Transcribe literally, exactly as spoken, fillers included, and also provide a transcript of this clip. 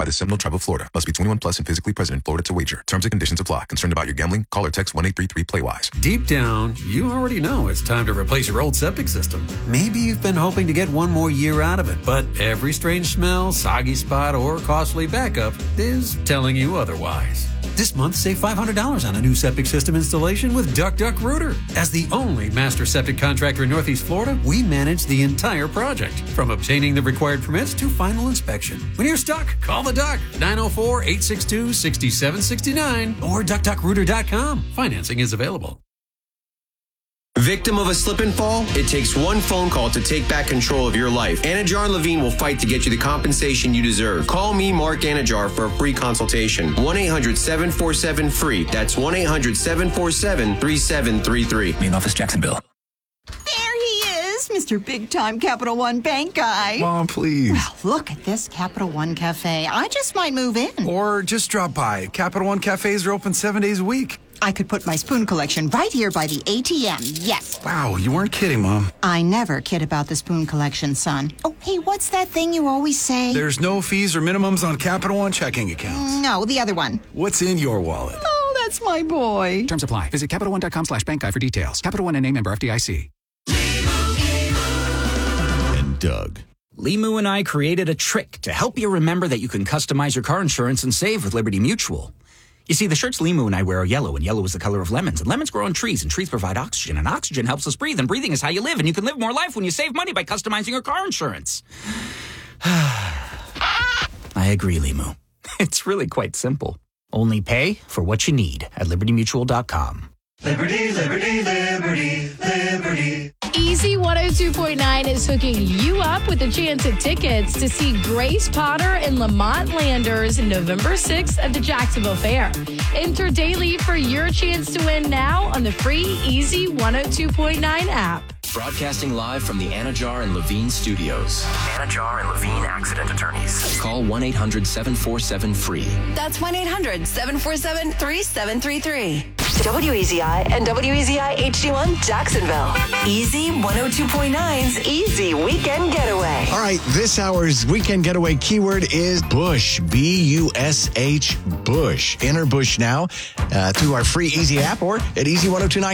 by the Seminole Tribe of Florida. Must be twenty-one plus and physically present in Florida to wager. Terms and conditions apply. Concerned about your gambling? Call or text one eight three three play wise. Deep down, you already know it's time to replace your old septic system. Maybe you've been hoping to get one more year out of it, but every strange smell, soggy spot, or costly backup is telling you otherwise. This month, save five hundred dollars on a new septic system installation with Duck Duck Rooter. As the only master septic contractor in Northeast Florida, we manage the entire project, from obtaining the required permits to final inspection. When you're stuck, call the Duck, nine oh four, eight six two, six seven six nine or duck duck rooter dot com. Financing is available. Victim of a slip and fall? It takes one phone call to take back control of your life. Anajar and Levine will fight to get you the compensation you deserve. Call me, Mark Anajar, for a free consultation. one eight hundred seven four seven free. That's one eight hundred seven four seven three seven three three. Main office, Jacksonville. There he is, Mister Big Time Capital One Bank guy. Mom, please. Well, look at this Capital One Cafe. I just might move in. Or just drop by. Capital One cafes are open seven days a week. I could put my spoon collection right here by the A T M. Yes. Wow, you weren't kidding, Mom. I never kid about the spoon collection, son. Oh, hey, what's that thing you always say? There's no fees or minimums on Capital One checking accounts. No, the other one. What's in your wallet? Oh, that's my boy. Terms apply. Visit Capital One dot com slash bank guide for details. Capital One N A member F D I C. And Doug. Limu and I created a trick to help you remember that you can customize your car insurance and save with Liberty Mutual. You see, the shirts Limu and I wear are yellow, and yellow is the color of lemons, and lemons grow on trees, and trees provide oxygen, and oxygen helps us breathe, and breathing is how you live, and you can live more life when you save money by customizing your car insurance. I agree, Limu. It's really quite simple. Only pay for what you need at liberty mutual dot com. Liberty, liberty, liberty, liberty. Easy one oh two point nine is hooking you up with a chance at tickets to see Grace Potter and Lamont Landers November sixth at the Jacksonville Fair. Enter daily for your chance to win now on the free Easy one oh two point nine app. Broadcasting live from the Anajar and Levine studios. Anajar and Levine Accident Attorneys. Call one eight hundred seven four seven free. That's one eight hundred seven four seven three seven three three. W E Z I and W E Z I H D one Jacksonville. Easy one oh two point nine's Easy Weekend Getaway. All right, this hour's Weekend Getaway keyword is Bush. B U S H, Bush. Enter Bush now uh, through our free Easy app or at easy ten twenty-nine